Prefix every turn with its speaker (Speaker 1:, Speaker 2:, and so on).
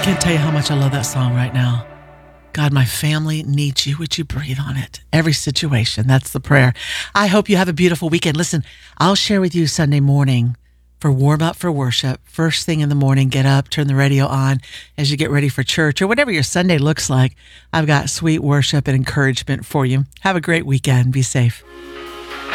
Speaker 1: can't tell you how much I love that song right now. God, my family needs you. Would you breathe on it? Every situation. That's the prayer. I hope you have a beautiful weekend. Listen, I'll share with you Sunday morning for warm up for worship. First thing in the morning, get up, turn the radio on as you get ready for church or whatever your Sunday looks like. I've got sweet worship and encouragement for you. Have a great weekend. Be safe.